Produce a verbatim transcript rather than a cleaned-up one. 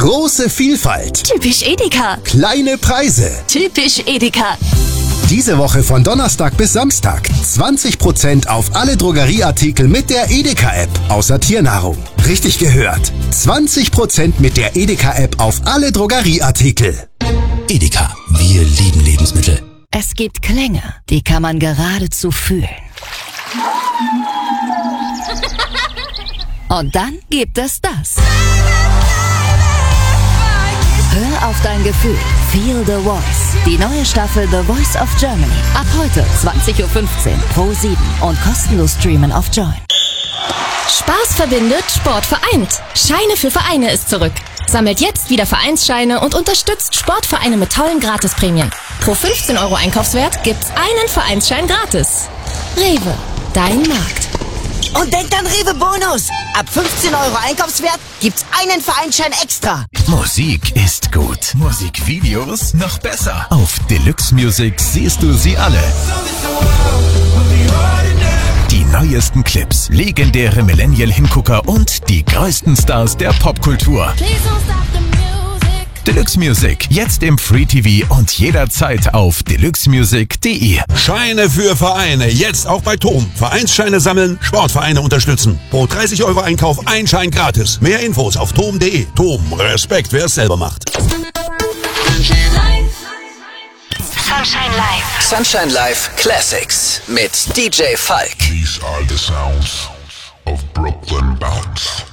Große Vielfalt. Typisch Edeka. Kleine Preise. Typisch Edeka. Diese Woche von Donnerstag bis Samstag zwanzig Prozent auf alle Drogerieartikel mit der Edeka-App, außer Tiernahrung. Richtig gehört. zwanzig Prozent mit der Edeka-App auf alle Drogerieartikel. Edeka, wir lieben Lebensmittel. Es gibt Klänge, die kann man geradezu fühlen. Und dann gibt es das. Hör auf dein Gefühl. Feel the Voice. Die neue Staffel The Voice of Germany. Ab heute zwanzig Uhr fünfzehn Pro sieben und kostenlos streamen auf Join. Spaß verbindet, Sport vereint. Scheine für Vereine ist zurück. Sammelt jetzt wieder Vereinsscheine und unterstützt Sportvereine mit tollen Gratisprämien. Pro fünfzehn Euro Einkaufswert gibt's einen Vereinsschein gratis. Rewe, dein Markt. Und denkt an Rewe Bonus. Ab fünfzehn Euro Einkaufswert gibt's einen Vereinsschein extra. Musik ist gut. Musikvideos noch besser. Auf Deluxe Music siehst du sie alle. Die neuesten Clips, legendäre Millennial-Hingucker und die größten Stars der Popkultur. Deluxe Music, jetzt im Free T V und jederzeit auf deluxe music punkt de. Scheine für Vereine, jetzt auch bei Tom. Vereinsscheine sammeln, Sportvereine unterstützen. Pro dreißig Euro Einkauf ein Schein gratis. Mehr Infos auf tom punkt de. Tom, Respekt, wer es selber macht. Sunshine Live. Sunshine Live Classics mit D J Falk. These are the sounds of Brooklyn Bounce.